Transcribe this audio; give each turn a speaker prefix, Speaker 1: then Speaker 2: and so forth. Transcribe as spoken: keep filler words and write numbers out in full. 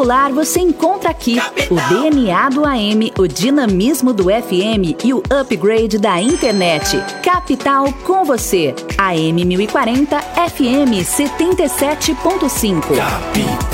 Speaker 1: Você encontra aqui o D N A do A M, o dinamismo do F M e o upgrade da internet. Capital com você. A M mil e quarenta, F M setenta e sete ponto cinco.